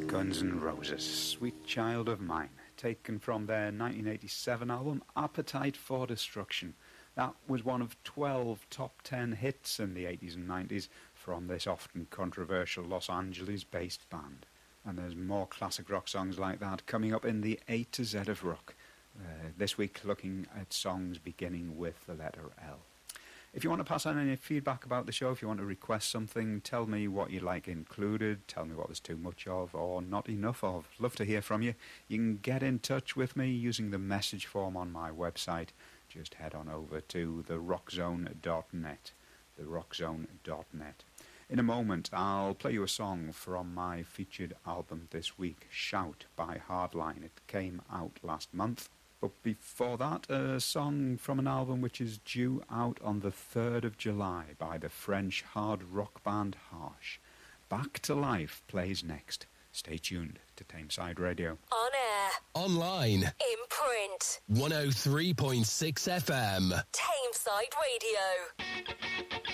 Guns N' Roses, Sweet Child of Mine, taken from their 1987 album Appetite for Destruction. That was one of 12 top 10 hits in the 80s and 90s from this often controversial Los Angeles-based band. And there's more classic rock songs like that coming up in the A to Z of rock. This week looking at songs beginning with the letter L. If you want to pass on any feedback about the show, if you want to request something, tell me what you'd like included, tell me what there's too much of or not enough of. Love to hear from you. You can get in touch with me using the message form on my website. Just head on over to therockzone.net. Therockzone.net. In a moment, I'll play you a song from my featured album this week, Shout by Hardline. It came out last month. But before that, a song from an album which is due out on the 3rd of July by the French hard rock band Harsh. Back to Life plays next. Stay tuned to Tameside Radio. On air. Online. In print. 103.6 FM. Tameside Radio.